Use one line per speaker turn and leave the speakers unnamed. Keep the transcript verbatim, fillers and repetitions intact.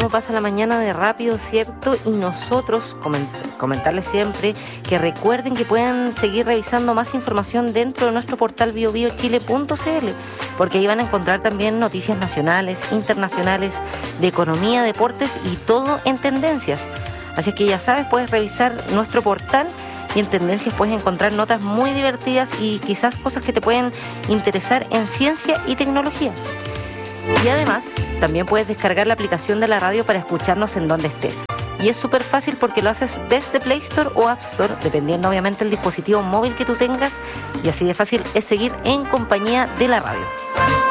uno pasa la mañana de rápido, ¿cierto? Y nosotros coment comentarles siempre que recuerden que pueden seguir revisando más información dentro de nuestro portal bio bio chile punto c l, porque ahí van a encontrar también noticias nacionales, internacionales, de economía, deportes y todo en tendencias. Así es que ya sabes, puedes revisar nuestro portal y en tendencias puedes encontrar notas muy divertidas y quizás cosas que te pueden interesar en ciencia y tecnología. Y además, también puedes descargar la aplicación de la radio para escucharnos en donde estés. Y es súper fácil porque lo haces desde Play Store o App Store, dependiendo obviamente del dispositivo móvil que tú tengas. Y así de fácil es seguir en compañía de la radio.